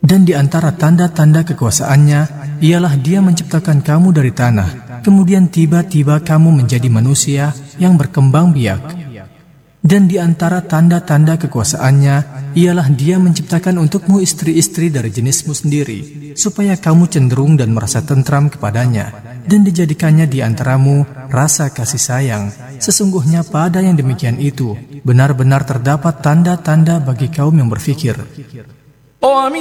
Dan di antara tanda-tanda kekuasaannya ialah Dia menciptakan kamu dari tanah, kemudian tiba-tiba kamu menjadi manusia yang berkembang biak. Dan di antara tanda-tanda kekuasaannya ialah Dia menciptakan untukmu istri-istri dari jenismu sendiri, supaya kamu cenderung dan merasa tentram kepadanya, dan dijadikannya di antaramu rasa kasih sayang. Sesungguhnya pada yang demikian itu benar-benar terdapat tanda-tanda bagi kaum yang berfikir.